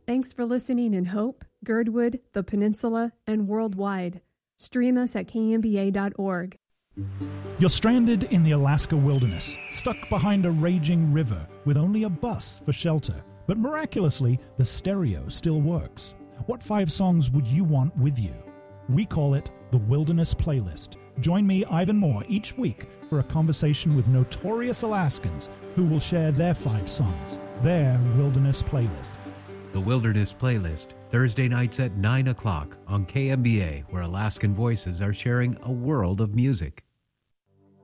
Thanks for listening in Hope, Girdwood, the Peninsula, and worldwide. Stream us at kmba.org. You're stranded in the Alaska wilderness, stuck behind a raging river with only a bus for shelter. But miraculously, the stereo still works. What 5 songs would you want with you? We call it the Wilderness Playlist. Join me, Ivan Moore, each week for a conversation with notorious Alaskans who will share their 5 songs, their Wilderness Playlist. The Wilderness Playlist, Thursday nights at 9 o'clock on KMBA, where Alaskan voices are sharing a world of music.